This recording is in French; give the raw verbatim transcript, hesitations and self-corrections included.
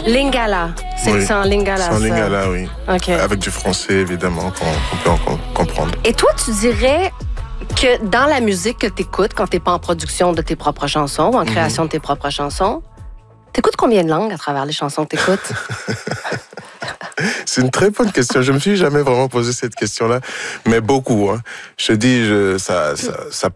Lingala. C'est, Oui. c'est en lingala, C'est en ça. lingala, oui. OK. Avec du français, évidemment, qu'on, qu'on peut en com- comprendre. Et toi, tu dirais que dans la musique que tu écoutes, quand tu n'es pas en production de tes propres chansons ou en création mm-hmm. de tes propres chansons, tu écoutes combien de langues à travers les chansons que tu écoutes? C'est une très bonne question. Je me suis jamais vraiment posé cette question-là, mais beaucoup. Hein. Je te dis, je, ça, ça, ça